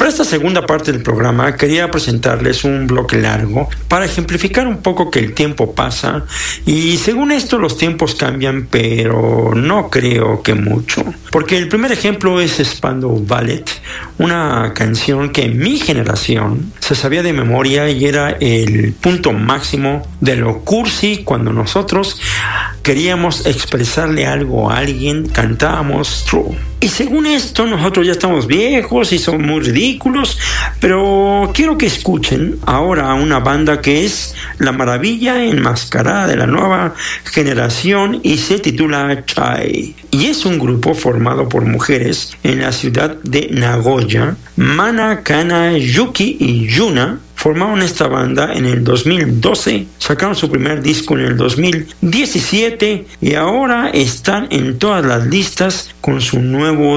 Para esta segunda parte del programa quería presentarles un bloque largo para ejemplificar un poco que el tiempo pasa y según esto los tiempos cambian, pero no creo que mucho. Porque el primer ejemplo es Spandau Ballet, una canción que en mi generación se sabía de memoria y era el punto máximo de lo cursi. Cuando nosotros queríamos expresarle algo a alguien, cantábamos True. Y según esto, nosotros ya estamos viejos y somos muy ridículos, pero quiero que escuchen ahora a una banda que es la maravilla enmascarada de la nueva generación y se titula Chai. Y es un grupo formado por mujeres en la ciudad de Nagoya. Mana, Kana, Yuki y Yuna formaron esta banda en el 2012, sacaron su primer disco en el 2017 y ahora están en todas las listas con su nuevo